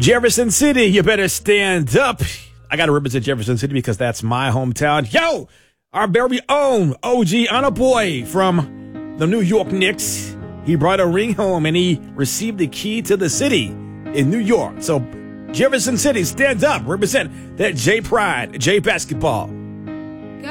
Jefferson City, you better stand up. I got to represent Jefferson City because that's my hometown. Yo, our very own OG Boy from the New York Knicks. He brought a ring home and he received the key to the city in New York. So Jefferson City, stand up, represent that J Pride, J Basketball.